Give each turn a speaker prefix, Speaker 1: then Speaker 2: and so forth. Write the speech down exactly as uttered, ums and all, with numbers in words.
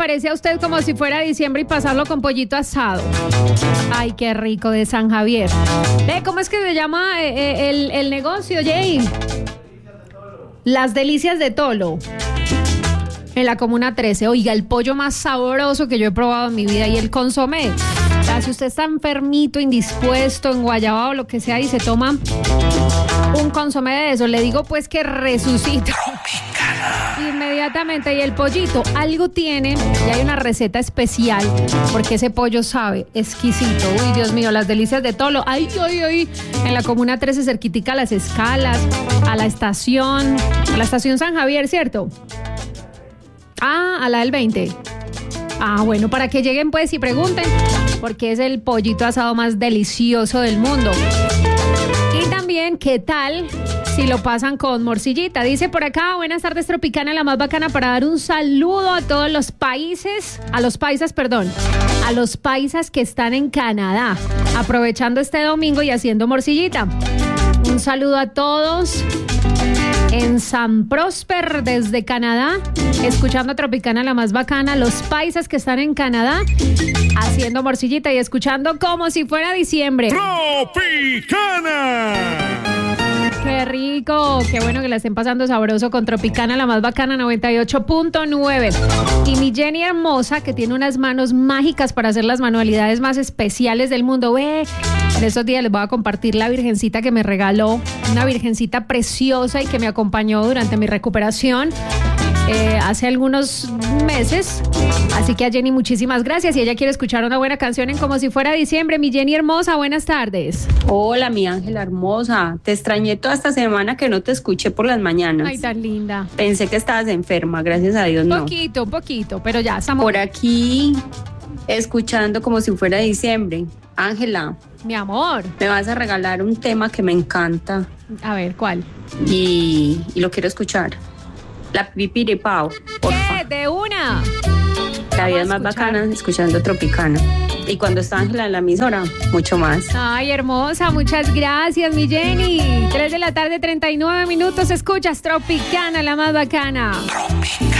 Speaker 1: parece a usted como si fuera diciembre y pasarlo con pollito asado? Ay, qué rico, de San Javier. ¿Ve cómo es que se llama eh, el, el negocio, Jay? Las Delicias de Tolo. En la Comuna trece. Oiga, el pollo más sabroso que yo he probado en mi vida. Y el consomé. O sea, si usted está enfermito, indispuesto, en guayabao, lo que sea, y se toma un consomé de eso, le digo pues que resucita inmediatamente. Y el pollito, algo tiene, y hay una receta especial, porque ese pollo sabe exquisito. Uy, Dios mío, Las Delicias de Tolo. Ay, ay, ay. En la Comuna trece, cerquitica a Las Escalas, a la estación, a la estación San Javier, ¿cierto? Ah, a la del veinte. Ah, bueno, para que lleguen pues y pregunten, porque es el pollito asado más delicioso del mundo. Y también, ¿qué tal si lo pasan con morcillita? Dice por acá, buenas tardes, Tropicana, la más bacana, para dar un saludo a todos los países, a los paisas, perdón, a los paisas que están en Canadá, aprovechando este domingo y haciendo morcillita. Un saludo a todos en San Prosper, desde Canadá, escuchando a Tropicana, la más bacana, los paisas que están en Canadá haciendo morcillita y escuchando como si fuera diciembre.
Speaker 2: ¡Tropicana!
Speaker 1: ¡Qué rico! ¡Qué bueno que la estén pasando sabroso con Tropicana, la más bacana, noventa y ocho punto nueve! Y mi Jenny hermosa, que tiene unas manos mágicas para hacer las manualidades más especiales del mundo. Ve, en estos días les voy a compartir la virgencita que me regaló, una virgencita preciosa y que me acompañó durante mi recuperación eh, hace algunos meses. Así que a Jenny, muchísimas gracias. Y ella quiere escuchar una buena canción en como si fuera diciembre. Mi Jenny hermosa, buenas tardes.
Speaker 3: Hola, mi Ángela hermosa. Te extrañé toda esta semana que no te escuché por las mañanas.
Speaker 1: Ay, tan linda.
Speaker 3: Pensé que estabas enferma, gracias a Dios no.
Speaker 1: Poquito, un poquito, pero ya estamos.
Speaker 3: Por aquí, escuchando como si fuera diciembre. Ángela,
Speaker 1: mi amor,
Speaker 3: me vas a regalar un tema que me encanta.
Speaker 1: A ver, ¿cuál?
Speaker 3: Y, y lo quiero escuchar. La Pipiripao, porfa.
Speaker 1: ¿Qué? ¿De una?
Speaker 3: La vida es más bacana escuchando Tropicana. Y cuando está Ángela en la emisora, mucho más.
Speaker 1: Ay, hermosa, muchas gracias, mi Jenny. tres de la tarde, treinta y nueve minutos. Escuchas Tropicana, la más bacana. Tropicana.